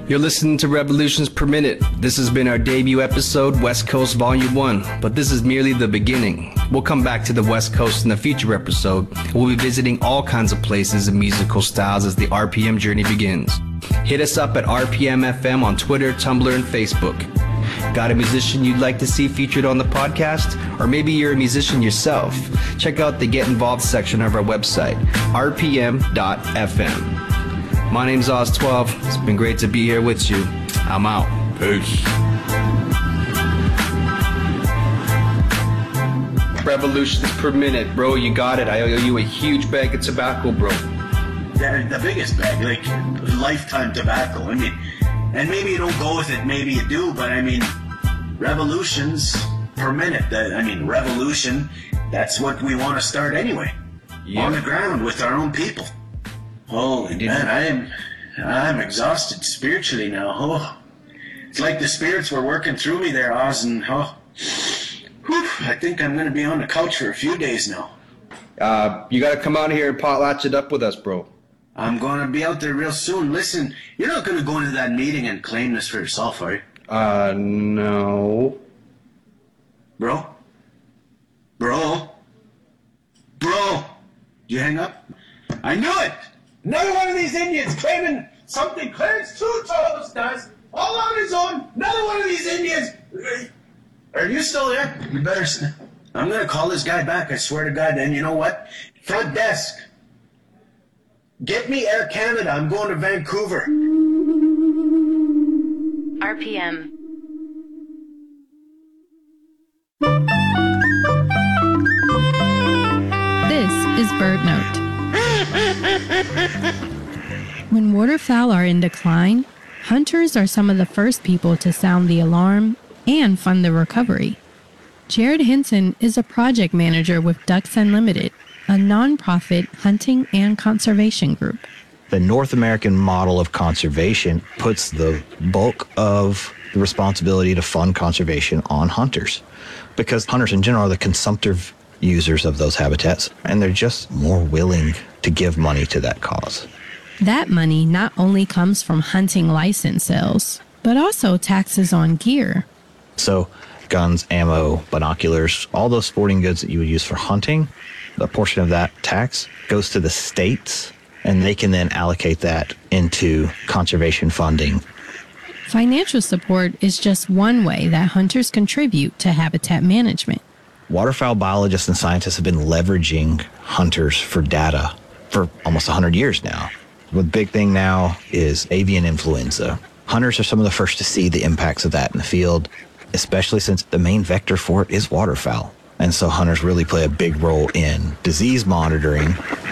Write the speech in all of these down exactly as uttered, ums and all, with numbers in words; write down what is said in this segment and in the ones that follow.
You're listening to Revolutions Per Minute. This has been our debut episode, West Coast Volume one, but this is merely the beginning. We'll come back to the West Coast in a future episode. We'll be visiting all kinds of places and musical styles as the R P M journey begins. Hit us up at R P M F M on Twitter, Tumblr, and Facebook. Got a musician you'd like to see featured on the podcast? Or maybe you're a musician yourself? Check out the Get Involved section of our website, R P M dot F M. My name's Oz twelve. It's been great to be here with you. I'm out. Peace. Revolutions per minute, bro. You got it. I owe you a huge bag of tobacco, bro. Yeah, the biggest bag, like lifetime tobacco. I mean, and maybe you don't go with it, maybe you do, but I mean, revolutions per minute. That, I mean, revolution, that's what we want to start anyway. Yeah. On the ground with our own people. Holy man, I am I'm exhausted spiritually now. Oh, it's like the spirits were working through me there, Oz, and oh, whew, I think I'm going to be on the couch for a few days now. Uh, you got to come out here and potlatch it up with us, bro. I'm going to be out there real soon. Listen, you're not going to go into that meeting and claim this for yourself, are you? Uh, no. Bro? Bro? Bro? Did you hang up? I knew it! Another one of these Indians claiming something Clarence True told us does, all on his own. Another one of these Indians. Are you still there? You better. I'm going to call this guy back, I swear to God. And you know what? Front desk. Get me Air Canada. I'm going to Vancouver. R P M. This is Bird Note. When waterfowl are in decline, hunters are some of the first people to sound the alarm and fund the recovery. Jared Hinson is a project manager with Ducks Unlimited, a nonprofit hunting and conservation group. The North American model of conservation puts the bulk of the responsibility to fund conservation on hunters, because hunters in general are the consumptive users of those habitats, and they're just more willing to give money to that cause. That money not only comes from hunting license sales, but also taxes on gear. So guns, ammo, binoculars, all those sporting goods that you would use for hunting, a portion of that tax goes to the states, and they can then allocate that into conservation funding. Financial support is just one way that hunters contribute to habitat management. Waterfowl biologists and scientists have been leveraging hunters for data for almost one hundred years now. The big thing now is avian influenza. Hunters are some of the first to see the impacts of that in the field, especially since the main vector for it is waterfowl. And so hunters really play a big role in disease monitoring.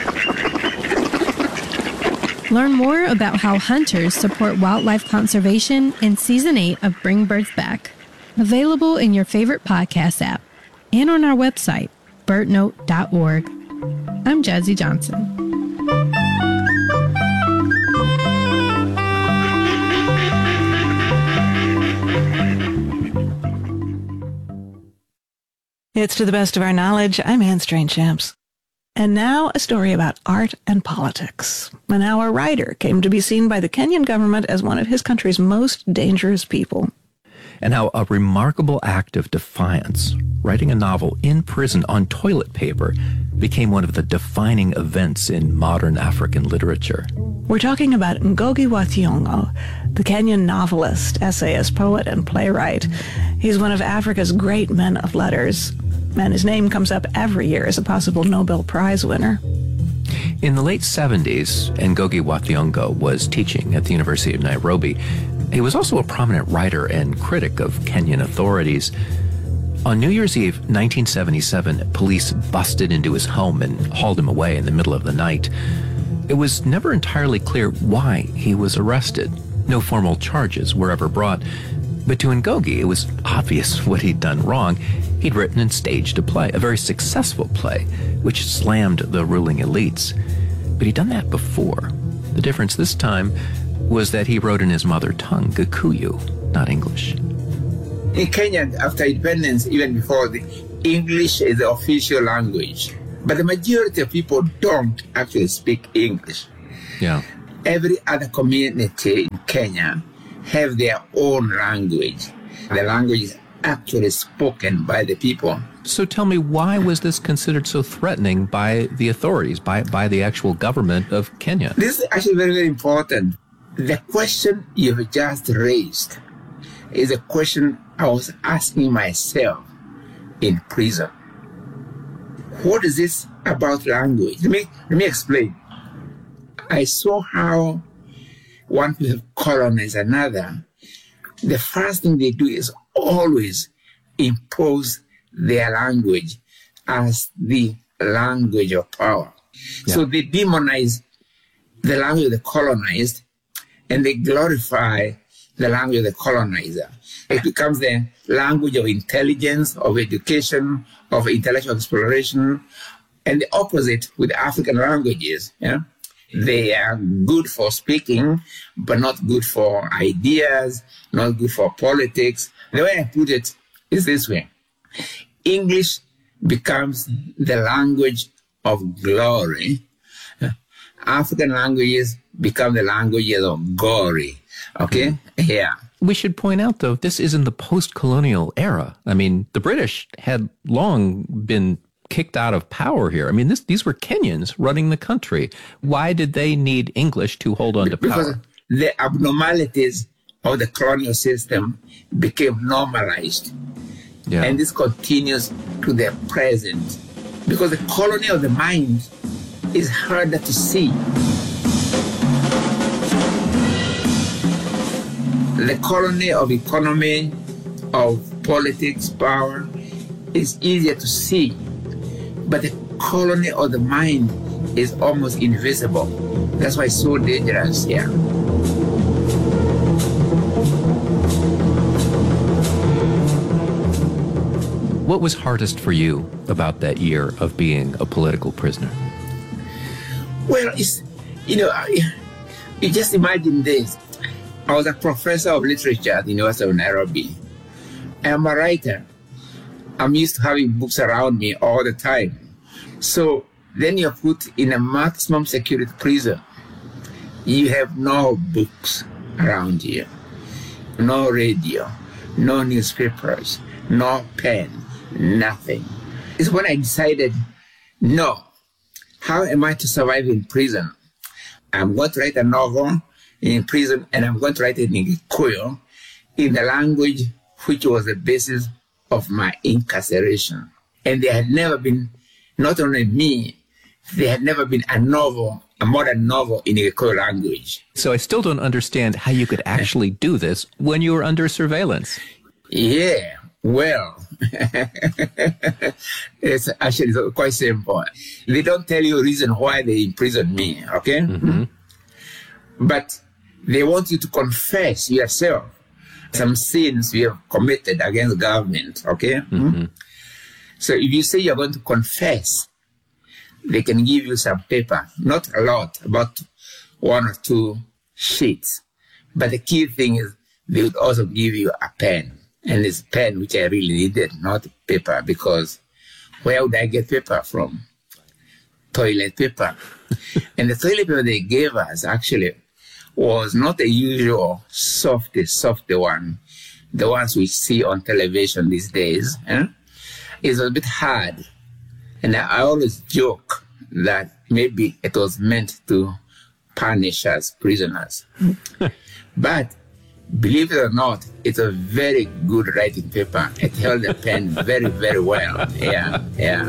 Learn more about how hunters support wildlife conservation in Season eight of Bring Birds Back. Available in your favorite podcast app and on our website, bird note dot org. I'm Jazzy Johnson. It's To the Best of Our Knowledge. I'm Anne Strange-Champs. And now a story about art and politics, and how a writer came to be seen by the Kenyan government as one of his country's most dangerous people. And how a remarkable act of defiance, writing a novel in prison on toilet paper, became one of the defining events in modern African literature. We're talking about Ngugi wa Thiong'o, the Kenyan novelist, essayist, poet, and playwright. He's one of Africa's great men of letters, and his name comes up every year as a possible Nobel Prize winner. In the late seventies, Ngugi wa Thiong'o was teaching at the University of Nairobi. He was also a prominent writer and critic of Kenyan authorities. On New Year's Eve, nineteen seventy-seven, police busted into his home and hauled him away in the middle of the night. It was never entirely clear why he was arrested. No formal charges were ever brought. But to Ngugi, it was obvious what he'd done wrong. He'd written and staged a play, a very successful play, which slammed the ruling elites. But he'd done that before. The difference this time was that he wrote in his mother tongue, Gikuyu, not English. In Kenya, after independence, even before, the English is the official language. But the majority of people don't actually speak English. Yeah. Every other community in Kenya have their own language. The language is actually spoken by the people. So tell me, why was this considered so threatening by the authorities, by, by the actual government of Kenya? This is actually very, very important. The question you've just raised is a question I was asking myself in prison. What is this about language? Let me, let me explain. I saw how one people colonize another. The first thing they do is always impose their language as the language of power. Yeah. So they demonize the language of the colonized and they glorify the language of the colonizer. It becomes the language of intelligence, of education, of intellectual exploration, and the opposite with African languages. Yeah? They are good for speaking, but not good for ideas, not good for politics. The way I put it is this way. English becomes the language of glory. African languages become the languages of glory. Okay? Mm-hmm. Yeah. We should point out, though, this is in the post-colonial era. I mean, the British had long been kicked out of power here. I mean, this, these were Kenyans running the country. Why did they need English to hold on to power? Because the abnormalities of the colonial system became normalized. Yeah. And this continues to the present. Because the colony of the mind is harder to see. The colony of economy, of politics, power is easier to see. But the colony of the mind is almost invisible. That's why it's so dangerous here. What was hardest for you about that year of being a political prisoner? Well, it's, you know, you just imagine this. I was a professor of literature at the University of Nairobi. I'm a writer. I'm used to having books around me all the time. So then you're put in a maximum security prison. You have no books around you, no radio, no newspapers, no pen, nothing. It's when I decided, no, how am I to survive in prison? I'm going to write a novel in prison, and I'm going to write it in Gikuyu, in the language which was the basis of my incarceration. And there had never been, not only me, there had never been a novel, a modern novel in the Gikuyu language. So I still don't understand how you could actually do this when you were under surveillance. Yeah, well, it's actually quite simple. They don't tell you a reason why they imprisoned me, okay? Mm-hmm. But they want you to confess yourself some sins you have committed against government, okay? Mm-hmm. So if you say you're going to confess, they can give you some paper, not a lot, about one or two sheets. But the key thing is they would also give you a pen. And it's pen which I really needed, not paper, because where would I get paper from? Toilet paper. And the toilet paper they gave us actually was not the usual softy, softy one, the ones we see on television these days. Eh? It was a bit hard. And I always joke that maybe it was meant to punish us prisoners. But believe it or not, it's a very good writing paper. It held the pen very, very well. Yeah, yeah.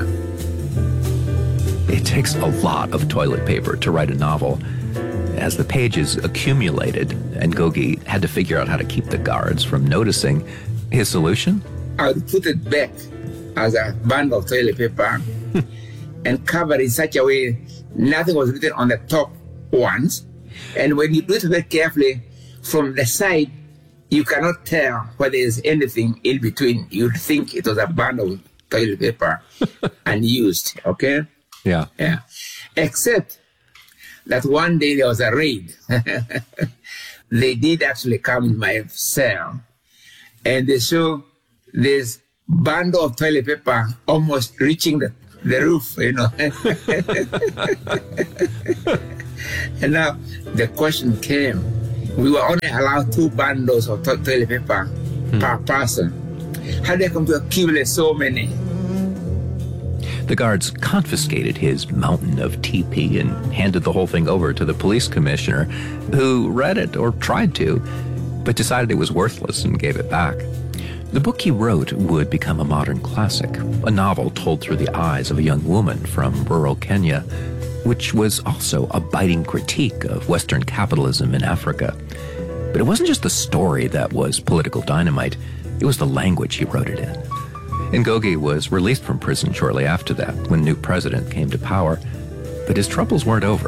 It takes a lot of toilet paper to write a novel. As the pages accumulated, Ngugi had to figure out how to keep the guards from noticing. His solution? I would put it back as a bundle of toilet paper and cover it in such a way nothing was written on the top ones. And when you do it very carefully, from the side, you cannot tell whether there's anything in between. You'd think it was a bundle of toilet paper unused, okay? Yeah. Yeah. Except that one day there was a raid. They did actually come in my cell, and they saw this bundle of toilet paper almost reaching the, the roof, you know. And now the question came, We were only allowed two bundles of to- toilet paper hmm. per person. How did they come to accumulate so many? The guards confiscated his mountain of T P and handed the whole thing over to the police commissioner, who read it, or tried to, but decided it was worthless and gave it back. The book he wrote would become a modern classic, a novel told through the eyes of a young woman from rural Kenya, which was also a biting critique of Western capitalism in Africa. But it wasn't just the story that was political dynamite, it was the language he wrote it in. Ngugi was released from prison shortly after that, when a new president came to power, but his troubles weren't over.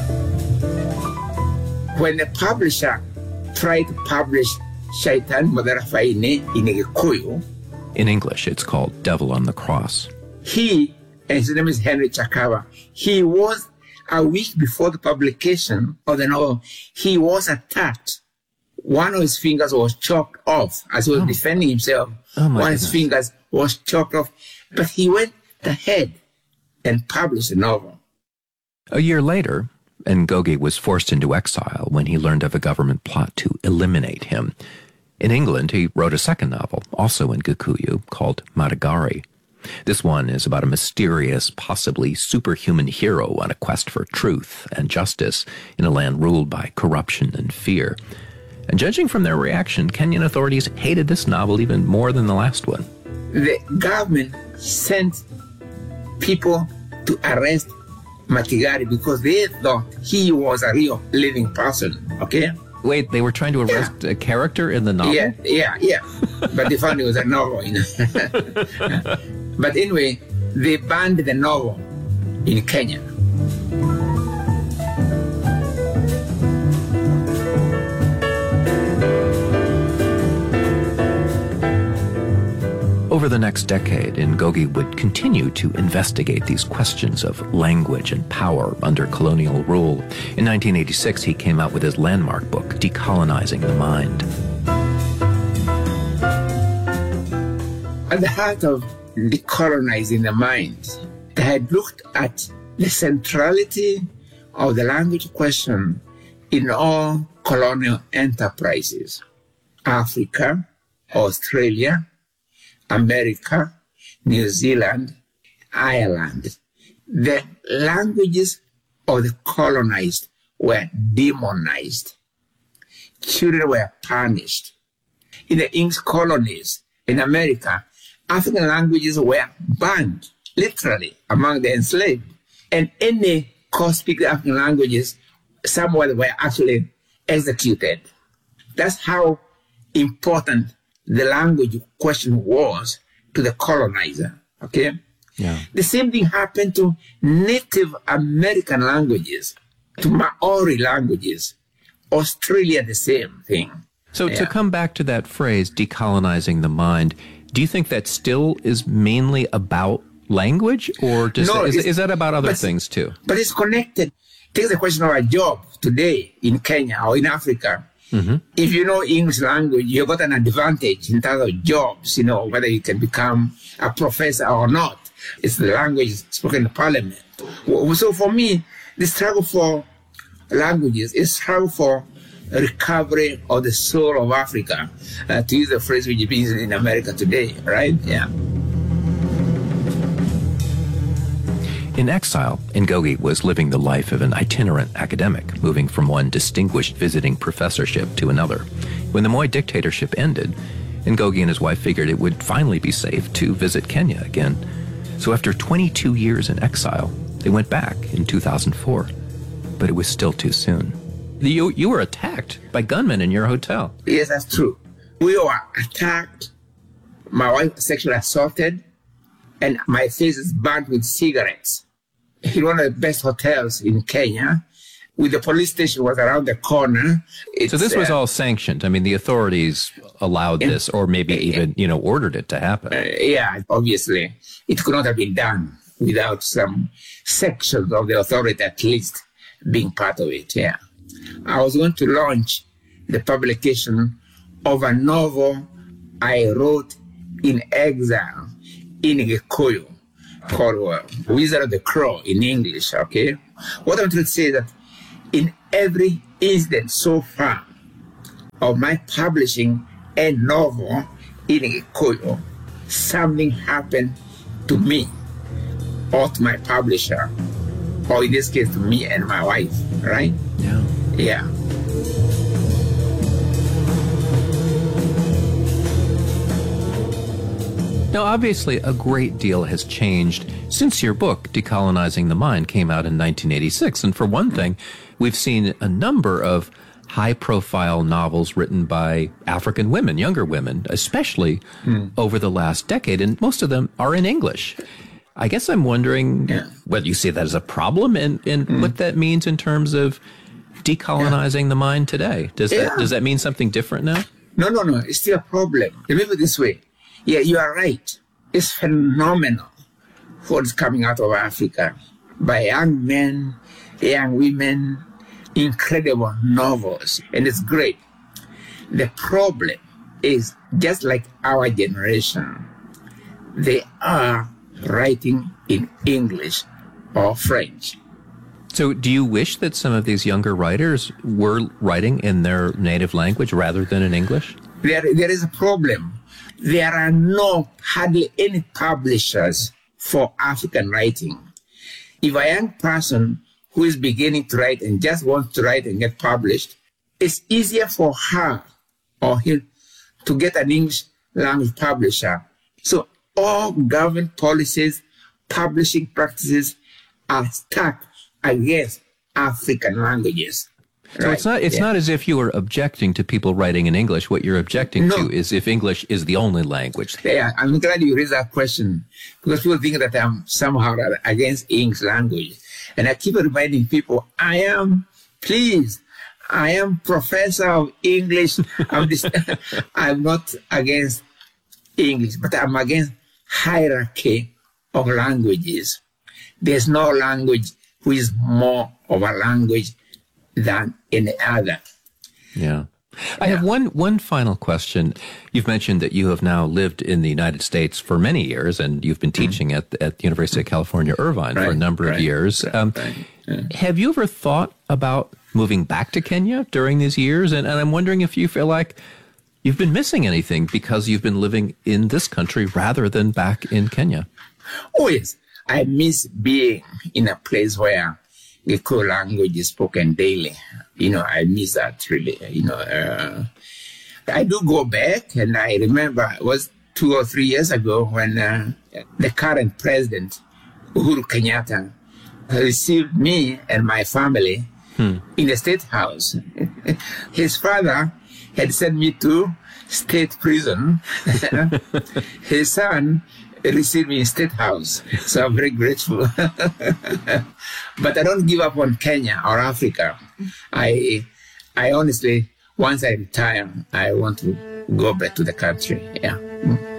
When the publisher tried to publish Shaitan Madarafaine in Gikuyu, in English, it's called Devil on the Cross. He, and his name is Henry Chakava, he was, a week before the publication of the novel, he was attacked. One of his fingers was chopped off as he was oh. defending himself. Oh One goodness. of his fingers was chopped off. But he went ahead and published the novel. A year later, Ngugi was forced into exile when he learned of a government plot to eliminate him. In England, he wrote a second novel, also in Gikuyu, called Madagari. This one is about a mysterious, possibly superhuman hero on a quest for truth and justice in a land ruled by corruption and fear. And judging from their reaction, Kenyan authorities hated this novel even more than the last one. The government sent people to arrest Matigari because they thought he was a real living person, okay? Wait, they were trying to arrest yeah. a character in the novel? Yeah, yeah, yeah. But they found it was a novel. You know? But anyway, they banned the novel in Kenya. Over the next decade, Ngugi would continue to investigate these questions of language and power under colonial rule. In nineteen eighty-six, he came out with his landmark book, Decolonizing the Mind. At the heart of decolonizing the mind, they had looked at the centrality of the language question in all colonial enterprises. Africa, Australia, America, New Zealand, Ireland. The languages of the colonized were demonized. Children were punished. In the English colonies in America, African languages were banned, literally, among the enslaved. And any co-speaking African languages, somewhere were actually executed. That's how important the language question was to the colonizer, okay? Yeah. The same thing happened to Native American languages, to Maori languages. Australia, the same thing. So yeah. to come back to that phrase, decolonizing the mind, do you think that still is mainly about language, or does no, that, is, is that about other but, things too? But it's connected. Take the question of a job today in Kenya or in Africa. Mm-hmm. If you know English language, you've got an advantage in terms of jobs, you know, whether you can become a professor or not. It's the language spoken in the parliament. So for me, the struggle for languages is struggle for recovery of the soul of Africa, uh, to use the phrase which is used in America today, right? Yeah. In exile, Ngugi was living the life of an itinerant academic, moving from one distinguished visiting professorship to another. When the Moi dictatorship ended, Ngugi and his wife figured it would finally be safe to visit Kenya again. So after twenty-two years in exile, they went back in two thousand four. But it was still too soon. You, you were attacked by gunmen in your hotel. Yes, that's true. We were attacked. My wife was sexually assaulted, and my face is burnt with cigarettes. In one of the best hotels in Kenya, with the police station was around the corner. It's, so this was uh, all sanctioned. I mean, the authorities allowed in, this, or maybe in, even, you know, ordered it to happen. Uh, yeah, obviously. It could not have been done without some sections of the authority at least being part of it, yeah. I was going to launch the publication of a novel I wrote in exile in Gikuyu, called uh, Wizard of the Crow in English, okay? What I'm trying to say is that in every incident so far, of my publishing a novel in Gikuyu, something happened to me or to my publisher, or in this case to me and my wife, right? Yeah. Yeah. Now, obviously, a great deal has changed since your book, Decolonizing the Mind, came out in nineteen eighty-six. And for one thing, we've seen a number of high-profile novels written by African women, younger women, especially mm. over the last decade, and most of them are in English. I guess I'm wondering yeah. whether you see that as a problem and, and mm. what that means in terms of decolonizing yeah. the mind today. Does yeah. that does that mean something different now? No, no, no. It's still a problem. Remember it this way. Yeah, you are right. It's phenomenal what's coming out of Africa by young men, young women, incredible novels, and it's great. The problem is just like our generation, they are writing in English or French. So do you wish that some of these younger writers were writing in their native language rather than in English? There, there is a problem. There are no, hardly any publishers for African writing. If a young person who is beginning to write and just wants to write and get published, it's easier for her or him to get an English language publisher. So all government policies, publishing practices are stuck against African languages. So right? it's not it's yeah. not as if you were objecting to people writing in English. What you're objecting no. to is if English is the only language. Yeah, I'm glad you raised that question because people think that I'm somehow against English language. And I keep reminding people, I am, please, I am professor of English. I'm, this, I'm not against English, but I'm against hierarchy of languages. There's no language which is more of a language than any other. Yeah. I have one one final question. You've mentioned that you have now lived in the United States for many years, and you've been teaching mm. at, at the University of California, Irvine right, for a number right, of years. Right, um, right, yeah. Have you ever thought about moving back to Kenya during these years? And, and I'm wondering if you feel like you've been missing anything because you've been living in this country rather than back in Kenya. Oh, yes. I miss being in a place where the Gikuyu language is spoken daily. You know, I miss that really. You know, uh, I do go back, and I remember it was two or three years ago when uh, the current president, Uhuru Kenyatta, received me and my family hmm. in the State House. His father had sent me to state prison. His son received me in State House. So I'm very grateful. But I don't give up on Kenya or Africa. I, I honestly, once I retire, I want to go back to the country. Yeah.